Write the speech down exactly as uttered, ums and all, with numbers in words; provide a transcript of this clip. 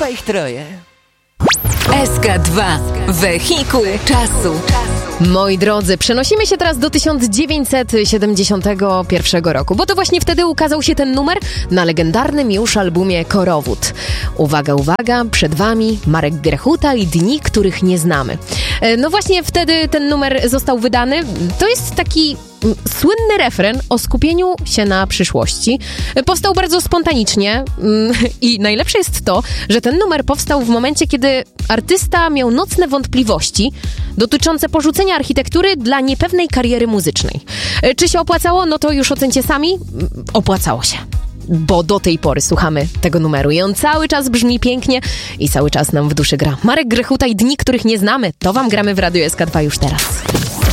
chyba ich troje. S K dwa. Wehikuł czasu. Moi drodzy, przenosimy się teraz do tysiąc dziewięćset siedemdziesiątego pierwszego roku, bo to właśnie wtedy ukazał się ten numer na legendarnym już albumie Korowód. Uwaga, uwaga, przed wami Marek Grechuta i Dni, których nie znamy. No właśnie wtedy ten numer został wydany. To jest taki słynny refren o skupieniu się na przyszłości. Powstał bardzo spontanicznie i najlepsze jest to, że ten numer powstał w momencie, kiedy artysta miał nocne wątpliwości dotyczące porzucenia architektury dla niepewnej kariery muzycznej. Czy się opłacało? No to już ocencie sami. Opłacało się. Bo do tej pory słuchamy tego numeru i on cały czas brzmi pięknie i cały czas nam w duszy gra. Marek Grechuta i Dni, których nie znamy, to wam gramy w Radiu S K dwa już teraz.